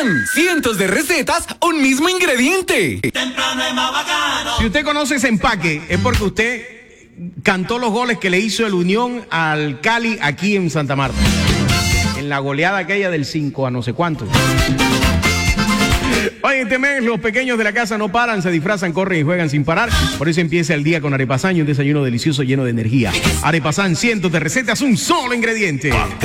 Arepazán, cientos de recetas, un mismo ingrediente. Temprano es más bacano. Si usted conoce ese empaque, es porque usted cantó los goles que le hizo el Unión al Cali aquí en Santa Marta. En la goleada aquella del 5 a no sé cuánto. Oye, este mes los pequeños de la casa no paran, se disfrazan, corren y juegan sin parar. Por eso empieza el día con Arepazán y un desayuno delicioso lleno de energía. Arepazán, cientos de recetas, un solo ingrediente.